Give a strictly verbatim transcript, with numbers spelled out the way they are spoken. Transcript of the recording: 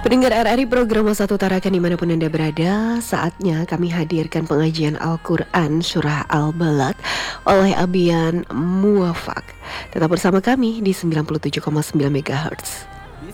Pendengar R R I program Wasat Utarakan dimanapun Anda berada, saatnya kami hadirkan pengajian Al-Quran Surah Al-Balad oleh Abian Muwafaq. Tetap bersama kami di sembilan puluh tujuh koma sembilan megahertz.